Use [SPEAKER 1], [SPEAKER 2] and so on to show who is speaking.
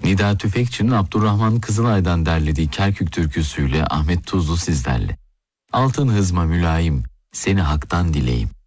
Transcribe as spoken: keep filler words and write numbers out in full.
[SPEAKER 1] Nida Tüfekçi'nin Abdurrahman Kızılay'dan derlediği Kerkük türküsüyle Ahmet Tuzlu sizlerle. Altın hızma mülayim, seni haktan dileyim.